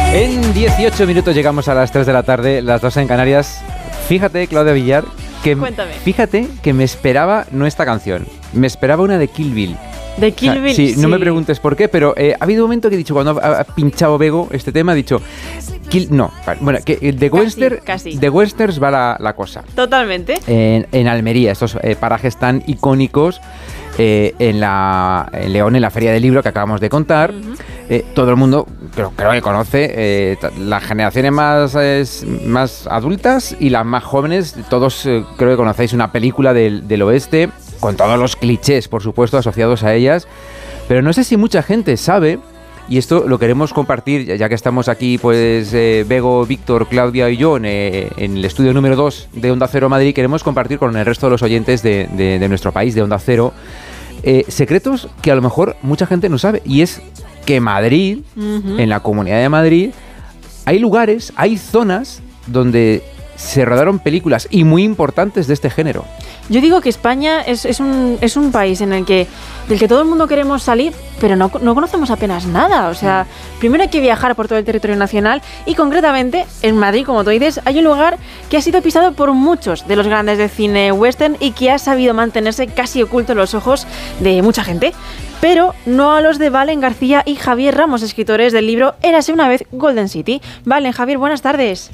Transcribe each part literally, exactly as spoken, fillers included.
En dieciocho minutos llegamos a las tres de la tarde, las dos en Canarias. Fíjate, Claudia Villar, que, Cuéntame. fíjate que me esperaba no esta canción, me esperaba una de Kill Bill. De Kill Bill, o sea, sí, sí. No me preguntes por qué, pero eh, ha habido un momento que he dicho, cuando ha, ha pinchado Bego este tema, ha dicho, Kill, no, bueno, que de Western, casi. de Westerns va la, la cosa. Totalmente. En, en Almería, estos eh, parajes tan icónicos, eh, en, la, en León, en la Feria del Libro que acabamos de contar, uh-huh. eh, todo el mundo creo, creo que conoce, eh, las generaciones más, eh, más adultas y las más jóvenes, todos eh, creo que conocéis una película del, del oeste, con todos los clichés, por supuesto, asociados a ellas, pero no sé si mucha gente sabe, y esto lo queremos compartir, ya que estamos aquí, pues, eh, Bego, Víctor, Claudia y yo, en, eh, en el estudio número dos de Onda Cero Madrid, queremos compartir con el resto de los oyentes de, de, de nuestro país, de Onda Cero, eh, secretos que a lo mejor mucha gente no sabe, y es que Madrid, uh-huh. en la Comunidad de Madrid, hay lugares, hay zonas donde se rodaron películas y muy importantes de este género. Yo digo que España es, es, un, es un país en el que, del que todo el mundo queremos salir, pero no, no conocemos apenas nada. O sea, primero hay que viajar por todo el territorio nacional y concretamente en Madrid, como tú dices, hay un lugar que ha sido pisado por muchos de los grandes del cine western y que ha sabido mantenerse casi oculto en los ojos de mucha gente. Pero no a los de Valen García y Javier Ramos, escritores del libro Érase una vez Golden City. Valen, Javier, buenas tardes.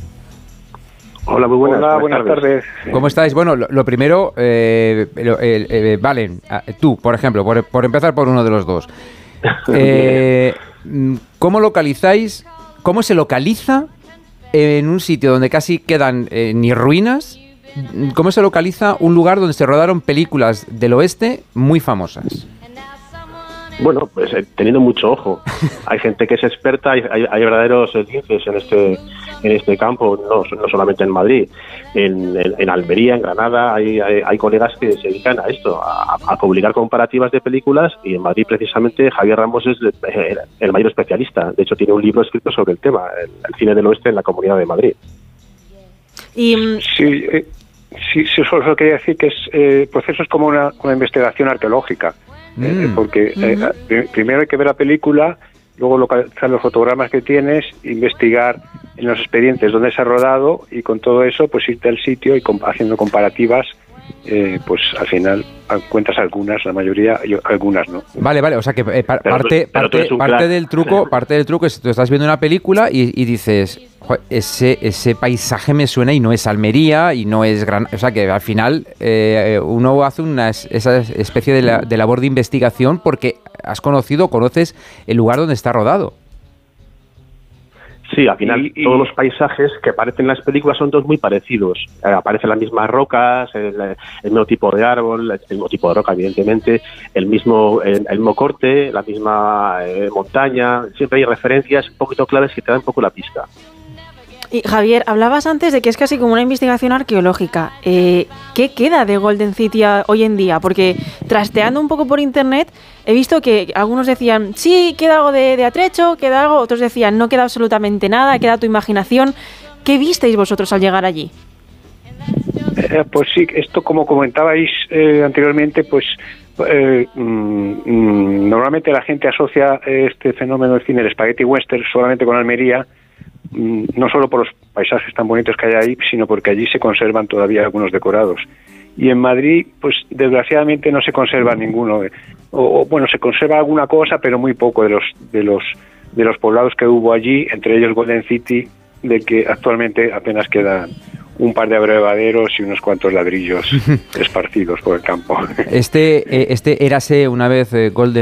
Hola, muy buenas, Hola, buenas, buenas tardes. tardes. ¿Cómo estáis? Bueno, lo, lo primero, eh, eh, eh, Valen, tú, por ejemplo, por, por empezar por uno de los dos. Eh, ¿Cómo localizáis, cómo se localiza en un sitio donde casi quedan eh, ni ruinas? ¿Cómo se localiza un lugar donde se rodaron películas del oeste muy famosas? Bueno, pues eh, teniendo mucho ojo. Hay gente que es experta, hay, hay, hay verdaderos linces en este en este campo, no, no solamente en Madrid, en, en, en Almería, en Granada, hay, hay, hay colegas que se dedican a esto, a, a publicar comparativas de películas, y en Madrid precisamente Javier Ramos es el, el mayor especialista. De hecho, tiene un libro escrito sobre el tema, el, el cine del oeste en la Comunidad de Madrid. Y sí, eh, sí, sí, solo quería decir que es eh, proceso es como una, una investigación arqueológica. Mm. Eh, porque uh-huh. eh, primero hay que ver la película, luego localizar los fotogramas que tienes, investigar en los expedientes dónde se ha rodado y con todo eso pues irte al sitio y comp- haciendo comparativas, eh, pues al final encuentras algunas, la mayoría, y algunas no. Vale, vale, o sea que eh, pa- pero, parte, pero parte, parte del truco, parte del truco es que tú estás viendo una película y, y dices, ese ese paisaje me suena y no es Almería y no es Gran, o sea que al final eh, uno hace una esa especie de, la, de labor de investigación porque has conocido, conoces el lugar donde está rodado. Sí, al final y, y, todos los paisajes que aparecen en las películas son todos muy parecidos. Eh, aparecen las mismas rocas, el, el mismo tipo de árbol, el mismo tipo de roca, evidentemente, el mismo el, el mismo corte, la misma eh, montaña. Siempre hay referencias un poquito claves que te dan un poco la pista. Y Javier, hablabas antes de que es casi como una investigación arqueológica. Eh, ¿Qué queda de Golden City hoy en día? Porque trasteando un poco por internet he visto que algunos decían, sí, queda algo de, de atrecho, queda algo, otros decían, no queda absolutamente nada, queda tu imaginación. ¿Qué visteis vosotros al llegar allí? Eh, pues sí, esto como comentabais eh, anteriormente, pues eh, mm, mm, normalmente la gente asocia este fenómeno del cine, el spaghetti western, solamente con Almería, no solo por los paisajes tan bonitos que hay ahí, sino porque allí se conservan todavía algunos decorados. Y en Madrid, pues desgraciadamente no se conserva ninguno. O, o bueno, se conserva alguna cosa, pero muy poco de los de los de los poblados que hubo allí, entre ellos Golden City, de que actualmente apenas quedan un par de abrevaderos y unos cuantos ladrillos esparcidos por el campo. Este, este érase una vez eh, Golden